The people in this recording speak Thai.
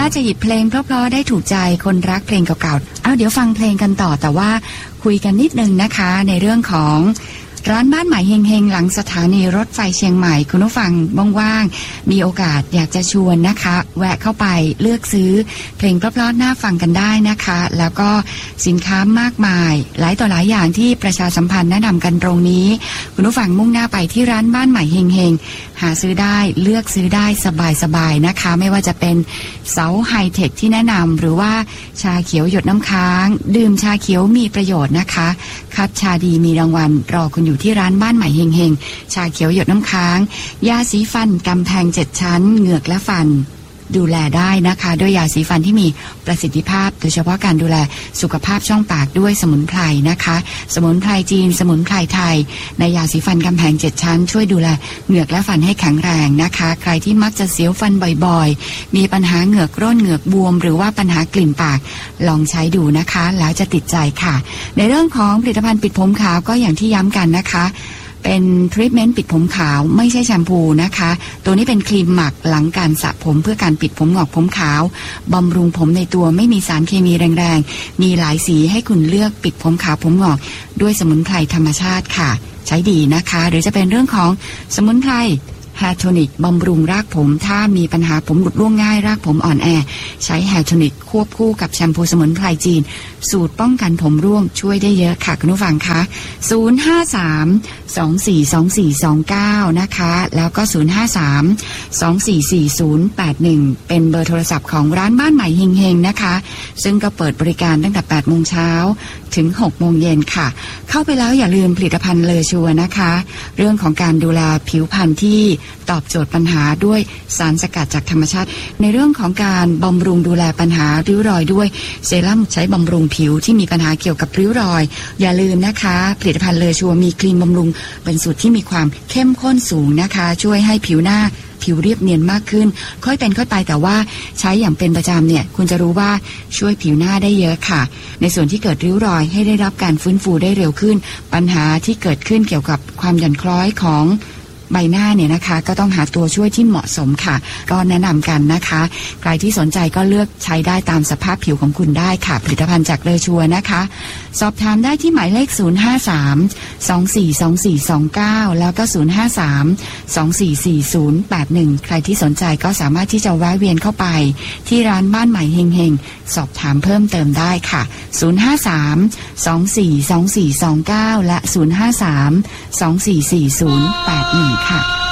น่าจะหยิบเพลงเพราะๆได้ถูกใจคนรักเพลงเก่าๆเดี๋ยวฟังเพลงกันต่อแต่ว่าคุยกันนิดนึงนะคะในเรื่องของร้านบ้านใหม่เฮงๆหลังสถานีรถไฟเชียงใหม่คุณผู้ฟังว่างๆมีโอกาสอยากจะชวนนะคะแวะเข้าไปเลือกซื้อเพลงเพราะๆน่าฟังกันได้นะคะแล้วก็สินค้ามากมายหลายต่อหลายอย่างที่ประชาสัมพันธ์แนะนำกันตรงนี้คุณผู้ฟังมุ่งหน้าไปที่ร้านบ้านใหม่เฮงๆหาซื้อได้เลือกซื้อได้สบายๆนะคะไม่ว่าจะเป็นเสาไฮเทคที่แนะนำหรือว่าชาเขียวหยดน้ำค้างดื่มชาเขียวมีประโยชน์นะคะคัดชาดีมีรางวัลรอคุณอยู่ที่ร้านบ้านใหม่เฮงๆชาเขียวหยดน้ำค้างยาสีฟันกำแพง7ชั้นเหงือกและฟันดูแลได้นะคะด้วยยาสีฟันที่มีประสิทธิภาพโดยเฉพาะการดูแลสุขภาพช่องปากด้วยสมุนไพรนะคะสมุนไพรจีนสมุนไพรไทยในยาสีฟันกำแพง7ชั้นช่วยดูแลเหงือกและฟันให้แข็งแรงนะคะใครที่มักจะเสียวฟันบ่อยๆมีปัญหาเหงือกร่นเหงือกบวมหรือว่าปัญหากลิ่นปากลองใช้ดูนะคะแล้วจะติดใจค่ะในเรื่องของผลิตภัณฑ์ปิดผมขาวก็อย่างที่ย้ำกันนะคะเป็นทรีทเมนต์ปิดผมขาวไม่ใช่แชมพูนะคะตัวนี้เป็นครีมหมักหลังการสระผมเพื่อการปิดผมงอกผมขาวบำรุงผมในตัวไม่มีสารเคมีแรงๆมีหลายสีให้คุณเลือกปิดผมขาวผมงอกด้วยสมุนไพรธรรมชาติค่ะใช้ดีนะคะหรือจะเป็นเรื่องของสมุนไพรแฮร์โทนิกบำรุงรากผมถ้ามีปัญหาผมหลุดร่วงง่ายรากผมอ่อนแอใช้แฮร์โทนิกควบคู่กับแชมพูสมุนไพรจีนสูตรป้องกันผมร่วงช่วยได้เยอะค่ะคุณผู้ฟังคะ053-242429นะคะแล้วก็053-244081เป็นเบอร์โทรศัพท์ของร้านบ้านใหม่เฮงๆนะคะซึ่งก็เปิดบริการตั้งแต่ 8 โมงเช้าถึง 6 โมงเย็นค่ะเข้าไปแล้วอย่าลืมผลิตภัณฑ์เลอชัวนะคะเรื่องของการดูแลผิวพรรณที่ตอบโจทย์ปัญหาด้วยสารสกัดจากธรรมชาติในเรื่องของการบำรุงดูแลปัญหาริ้วรอยด้วยเซรั่มใช้บำรุงผิวที่มีปัญหาเกี่ยวกับริ้วรอยอย่าลืมนะคะผลิตภัณฑ์เลอชัวมีครีมบำรุงเป็นสูตรที่มีความเข้มข้นสูงนะคะช่วยให้ผิวหน้าผิวเรียบเนียนมากขึ้นค่อยเป็นค่อยไปแต่ว่าใช้อย่างเป็นประจำเนี่ยคุณจะรู้ว่าช่วยผิวหน้าได้เยอะค่ะในส่วนที่เกิดริ้วรอยให้ได้รับการฟื้นฟูได้เร็วขึ้นปัญหาที่เกิดขึ้นเกี่ยวกับความหย่อนคล้อยของใบหน้าเนี่ยนะคะก็ต้องหาตัวช่วยที่เหมาะสมค่ะก็แนะนำกันนะคะใครที่สนใจก็เลือกใช้ได้ตามสภาพผิวของคุณได้ค่ะผลิตภัณฑ์จากเลอชัวนะคะสอบถามได้ที่หมายเลข053-242429แล้วก็053-244081ใครที่สนใจก็สามารถที่จะแวะเวียนเข้าไปที่ร้านบ้านใหม่เฮงๆสอบถามเพิ่มเติมได้ค่ะ053-242429และ053-244081ค่ะ